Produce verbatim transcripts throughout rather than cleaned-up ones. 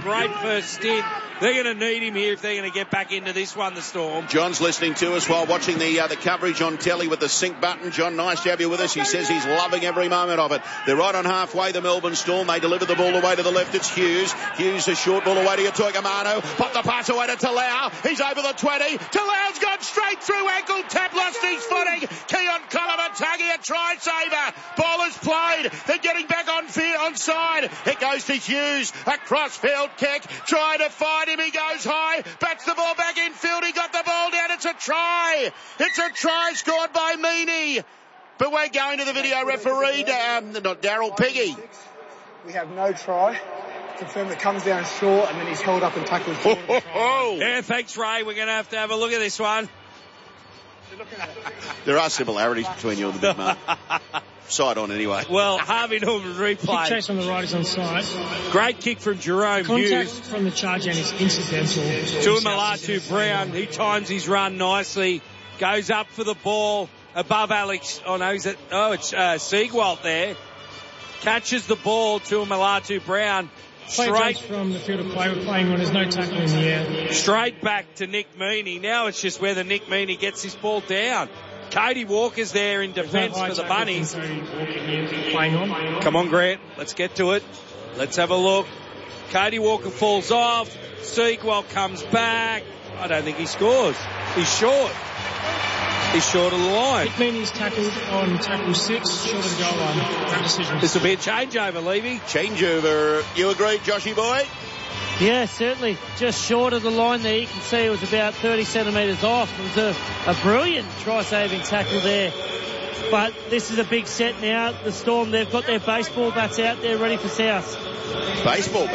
great first stint. They're going to need him here if they're going to get back into this one, the Storm. John's listening to us while watching the uh, the coverage on telly with the sync button. John, nice to have you with us. He says he's loving every moment of it. They're right on halfway, the Melbourne Storm. They deliver the ball away to the left. It's Hughes. Hughes, a short ball away to Toigamano. Pop the pass away to Talau. He's over the twenty. Talau's gone straight through. Ankle tap, lost his footing. Keon Koloamatangi, a try saver. Ball is played. They're getting back on field, on side. It goes to Hughes. A crossfield kick. Trying to find him. He goes high. Bats the ball back in field. He got the ball down. It's a try. It's a try scored by Meaney. But we're going to the video referee, um, not Daryl, Peggy. We have no try. Confirmed it comes down short and then he's held up and tackled. Oh, oh, oh. Yeah, thanks, Ray. We're going to have to have a look at this one. There are similarities between you and the big man. Side on anyway. Well, Harvey Norman replay. Kick chase on the right is on side. Great kick from Jerome Contact Hughes. from the charge end is incidental. Tuimalatu Brown, he times his run nicely, goes up for the ball above Alex. Oh no, is it? Oh, it's uh, Siegwalt there. Catches the ball to Tuimalatu Brown. Straight from the field of play we're playing on. There's no tackle in the air. Straight back to Nick Meaney. Now it's just whether Nick Meaney gets his ball down. Cody Walker's there in defence no for the Bunnies. Playing on. Come on, Grant. Let's get to it. Let's have a look. Cody Walker falls off. Siegwalt comes back. I don't think he scores. He's short. He's short of the line. Nick Meaney's tackled on tackle six, short of the goal line. That decision. This will be a changeover, Levy. Changeover. You agree, Joshy boy? Yeah, certainly. Just short of the line there. You can see it was about thirty centimetres off. It was a, a brilliant try-saving tackle there. But this is a big set now. The Storm, they've got their baseball bats out there ready for South. Baseball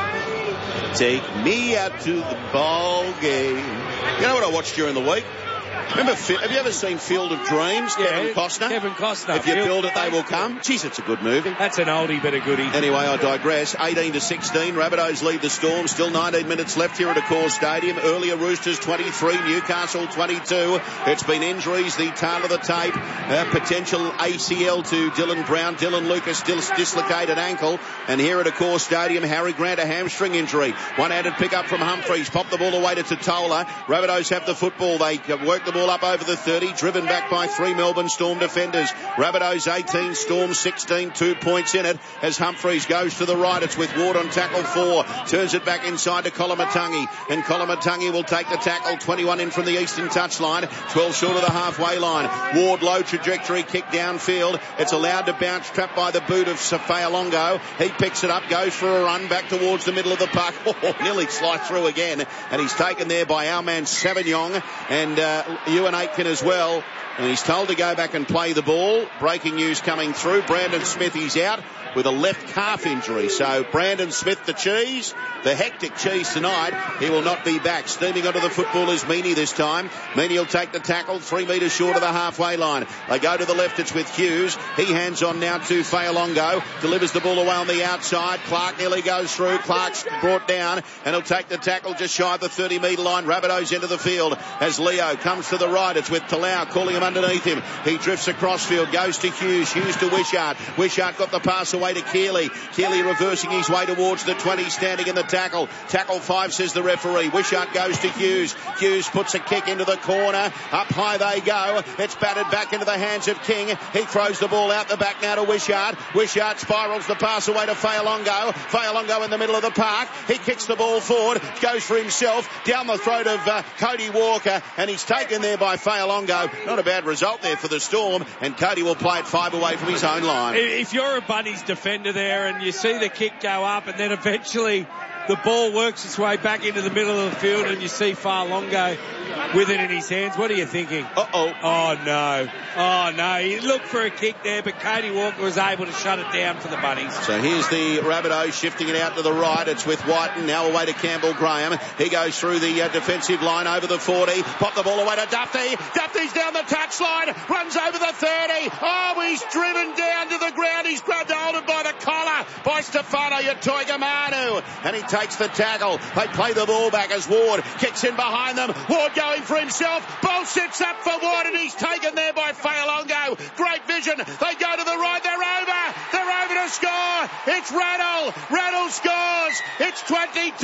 bats. Take me out to the ball game. You know what I watched during the week? Remember, have you ever seen Field of Dreams? Yeah, Kevin Costner. Kevin Costner. If you build it, they will come. Jeez, it's a good movie. That's an oldie but a goodie. Anyway, I digress. eighteen to sixteen. Rabbitohs lead the Storm. Still nineteen minutes left here at Accor Stadium. Earlier Roosters twenty-three, Newcastle twenty-two. It's been injuries. The tail of the tape. Uh, potential A C L to Dylan Brown. Dylan Lucas still dislocated ankle. And here at Accor Stadium, Harry Grant a hamstring injury. One-handed pick up from Humphreys. Pop the ball away to Totola. Rabbitohs have the football. They work the ball up over the thirty, driven back by three Melbourne Storm defenders. Rabbitohs eighteen, Storm sixteen, two points in it as Humphreys goes to the right. It's with Ward on tackle four, turns it back inside to Koloamatangi, and Koloamatangi will take the tackle. twenty-one in from the eastern touchline, twelve short of the halfway line. Ward low trajectory kick downfield. It's allowed to bounce, trapped by the boot of Safaya-Longo. He picks it up, goes for a run back towards the middle of the park. Oh, nearly sliced through again, and he's taken there by our man Savignong and uh, Ewan Aitken as well. And he's told to go back and play the ball. Breaking news coming through. Brandon Smith, he's out with a left calf injury. So Brandon Smith, the cheese, the hectic cheese tonight, he will not be back. Steaming onto the football is Meaney this time. Meaney will take the tackle, three metres short of the halfway line. They go to the left, it's with Hughes. He hands on now to Fayalongo, delivers the ball away on the outside. Clark nearly goes through. Clark's brought down, and he'll take the tackle just shy of the thirty metre line. Rabbitohs into the field as Leo comes to the right. It's with Talau calling him underneath him. He drifts across field, goes to Hughes. Hughes to Wishart. Wishart got the pass away to Keeley. Keeley reversing his way towards the twenty, standing in the tackle. Tackle five, says the referee. Wishart goes to Hughes. Hughes puts a kick into the corner. Up high they go. It's batted back into the hands of King. He throws the ball out the back now to Wishart. Wishart spirals the pass away to Fayalongo. Fayalongo in the middle of the park. He kicks the ball forward. Goes for himself. Down the throat of uh, Cody Walker. And he's taken there by Fayalongo. Not a bad result there for the Storm. And Cody will play it five away from his own line. If you're a Bunnies defender there and you see the kick go up and then eventually the ball works its way back into the middle of the field and you see Fayalongo with it in his hands, what are you thinking? Uh-oh. Oh, no. Oh, no. He looked for a kick there, but Cody Walker was able to shut it down for the Bunnies. So here's the Rabbitohs shifting it out to the right. It's with Whiten, now away to Campbell Graham. He goes through the uh, defensive line over the forty. Pop the ball away to Duffy. Duffy's down the touchline. Runs over the thirty. Oh, he's driven down to the ground. He's grabbed hold of by the collar by Stefano Toigamanu. And he takes the tackle. They play the ball back as Ward kicks in behind them. Ward going for himself. Ball sits up for Ward and he's taken there by Fayalongo. Great vision. They go to the right. They're over. They're over to score. It's Rattle. Rattle scores. It's twenty-two.